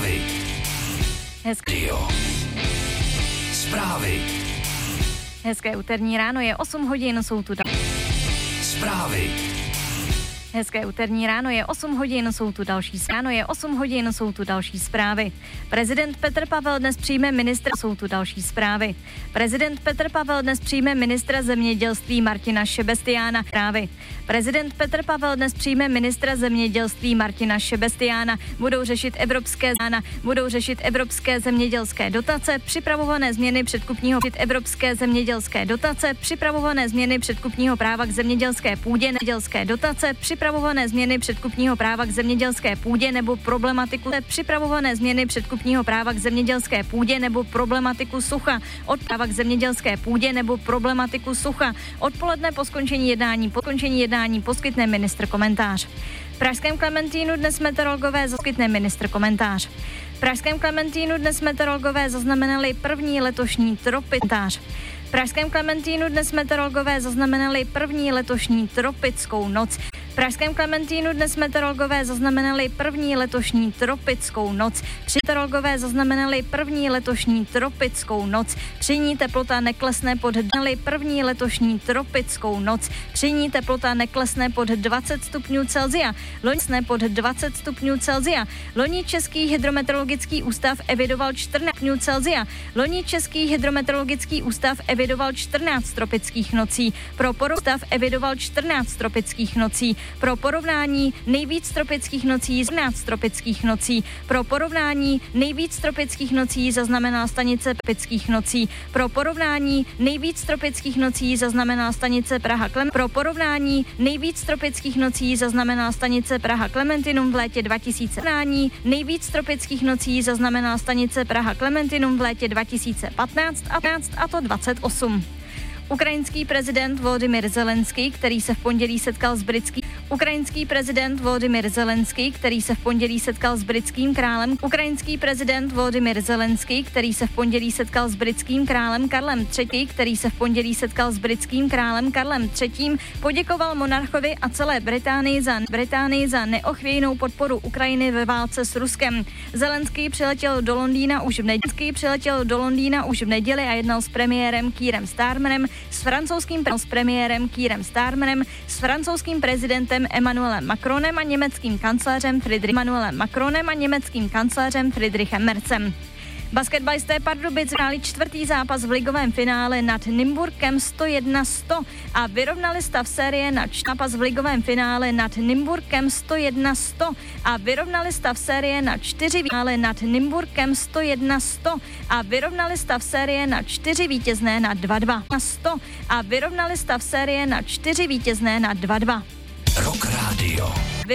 Zprávy. Zprávy. Hezké úterní ráno, je 8 hodin, jsou tu Zprávy. Hezké úterní ráno, je 8 hodin, jsou tu další zprávy. Prezident Petr Pavel dnes přijme ministra zemědělství Martina Šebestiána. Prezident Petr Pavel dnes přijme ministra zemědělství Martina Šebestiána. Budou řešit evropské zemědělské dotace, připravované změny předkupního práva k zemědělské půdě, připravované změny předkupního práva k zemědělské půdě nebo problematiku sucha. Odpoledne po skončení jednání poskytne ministr komentář. V pražském Klementínu dnes meteorologové zaznamenali první letošní tropickou noc. Při ní teplota neklesne pod 20 stupňů Celsia. Loni Český hydrometeorologický ústav evidoval 14 tropických nocí. Pro porovnání nejvíc tropických nocí zaznamenala stanice Praha Klementinum v létě 2015 a to 28. Ukrajinský prezident Volodymyr Zelenský, který se v pondělí setkal s britským králem Karlem III, poděkoval monarchovi a celé Británii za neochvějnou podporu Ukrajiny ve válce s Ruskem. Zelenský přiletěl do Londýna už v neděli a jednal s premiérem Keirem Starmerem, s francouzským prezidentem Emmanuelem Macronem a německým kancléřem Friedrichem Merzem. Basketbalisté Pardubic hráli čtvrtý zápas v ligovém finále nad Nymburkem 101-100 a vyrovnali stav série na 4 vítězné na 2-2. Rock Radio.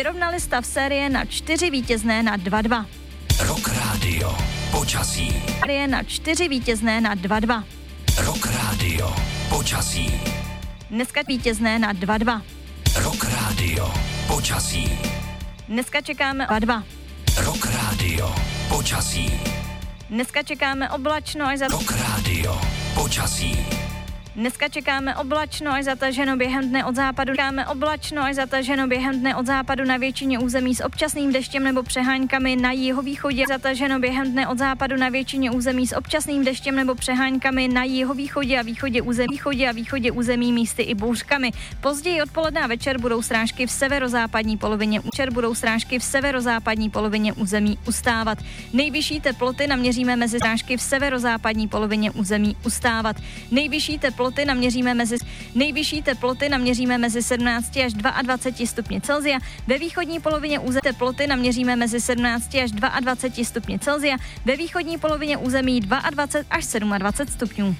Rock Radio. Počasí. Na 4 vítězné na 2-2. Rock Radio. Počasí. Dneska vítězné na 2-2. Rock Radio. Počasí. Dneska čekáme 2-2. Rock Radio. Počasí. Dneska čekáme oblačno až Rock Radio. Počasí. Dneska čekáme oblačno až zataženo během dne od západu na většině území s občasným deštěm nebo přeháňkami na jihovýchodě. A východě území místy i bouřkami. Později odpoledne a večer budou srážky v severozápadní polovině území ustávat. Nejvyšší teploty naměříme mezi 17 až 22 stupně Celsia, ve východní polovině území teploty naměříme mezi 17 až 22 stupně Celsia, ve východní polovině území 22 až 27 stupňů.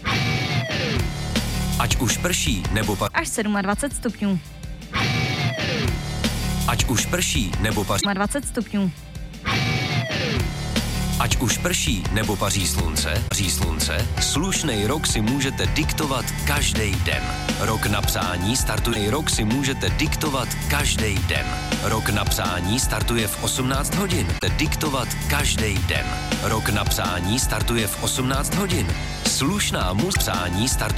Ať už prší nebo až 27 stupňů. Ať už prší nebo 20 stupňů. Ať už prší nebo paří slunce, slušnej rok si můžete diktovat každý den. Rok na psání startuje v 18 hodin. Diktovat každý den. Rok na psání startuje v 18 hodin. Slušná psání startuje